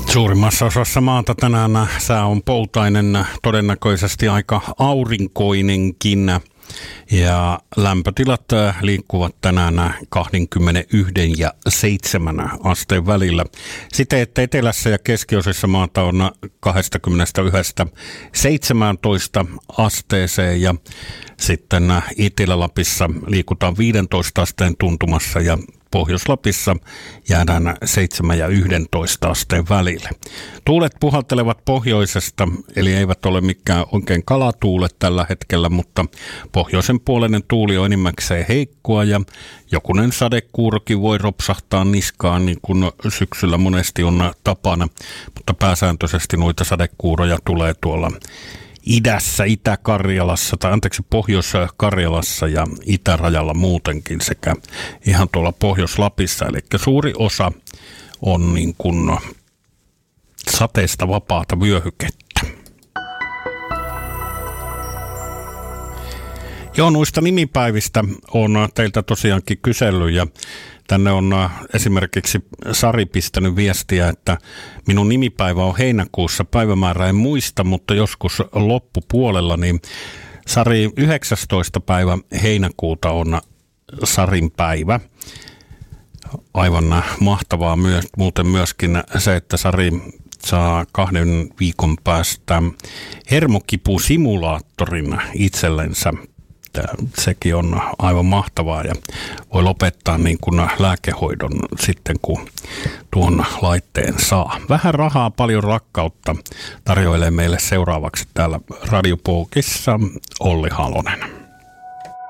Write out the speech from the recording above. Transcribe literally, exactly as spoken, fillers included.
Suurimmassa osassa maata tänään sää on poutainen, todennäköisesti aika aurinkoinenkin. Ja lämpötilat liikkuvat tänään kaksikymmentäyksi ja seitsemän asteen välillä. Sitten, että etelässä ja keskiosissa maata on kaksikymmentäyksi seitsemäntoista asteeseen ja sitten Etelä-Lapissa liikutaan viisitoista asteen tuntumassa ja Pohjois-Lapissa jäädään seitsemän ja yksitoista asteen välille. Tuulet puhaltelevat pohjoisesta, eli eivät ole mikään oikein kalatuulet tällä hetkellä, mutta pohjoisen puoleinen tuuli on enimmäkseen heikkoa ja jokunen sadekuurokin voi ropsahtaa niskaan, niin kuin syksyllä monesti on tapana, mutta pääsääntöisesti noita sadekuuroja tulee tuolla idässä, Itä-Karjalassa, tai anteeksi Pohjois-Karjalassa ja itärajalla muutenkin sekä ihan tuolla Pohjois-Lapissa. Eli suuri osa on niin kuin sateesta vapaata vyöhykettä. Joo, noista nimipäivistä on teiltä tosiaankin kysellyt ja tänne on esimerkiksi Sari pistänyt viestiä, että minun nimipäivä on heinäkuussa, päivämäärä en muista, mutta joskus loppupuolella, niin Sari yhdeksästoista päivä heinäkuuta on Sarin päivä. Aivan mahtavaa myös, muuten myöskin se, että Sari saa kahden viikon päästä hermokipusimulaattorin itsellensä. Sekin on aivan mahtavaa ja voi lopettaa niin kuin lääkehoidon sitten, kun tuon laitteen saa. Vähän rahaa, paljon rakkautta tarjoilee meille seuraavaksi täällä Radio Poukissa Olli Halonen.